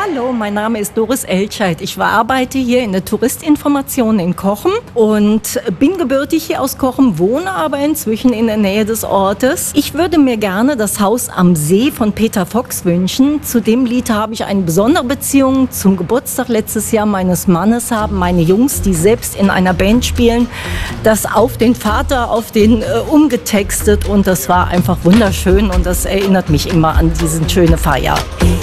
Hallo, mein Name ist Doris Elscheid. Ich arbeite hier in der Touristinformation in Cochem und bin gebürtig hier aus Cochem, wohne aber inzwischen in der Nähe des Ortes. Ich würde mir gerne das Haus am See von Peter Fox wünschen. Zu dem Lied habe ich eine besondere Beziehung. Zum Geburtstag letztes Jahr meines Mannes haben meine Jungs, die selbst in einer Band spielen, das auf den Vater, umgetextet und das war einfach wunderschön und das erinnert mich immer an diese schöne Feier.